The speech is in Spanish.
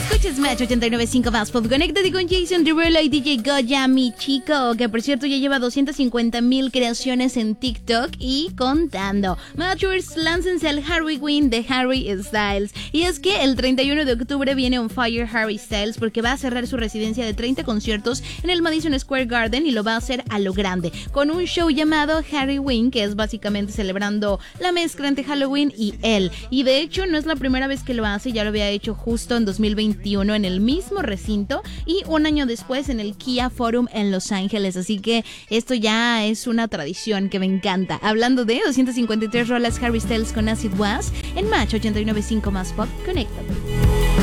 Escuchas Match 89.5 más Pop. Conéctate con Jason Derulo y DJ Goya, mi chico, que por cierto ya lleva 250,000 creaciones en TikTok y contando. Matchers, láncense al Harry Win de Harry Styles. Y es que el 31 de octubre viene on fire Harry Styles porque va a cerrar su residencia de 30 conciertos en el Madison Square Garden y lo va a hacer a lo grande, con un show llamado Harry Win, que es básicamente celebrando la mezcla entre Halloween y él. Y de hecho no es la primera vez que lo hace, ya lo había hecho justo en 2021 en el mismo recinto y un año después en el Kia Forum en Los Ángeles, así que esto ya es una tradición que me encanta. Hablando de 253 rolas, Harry Styles con Acid Was en Match 89.5 más Pop. Conéctate.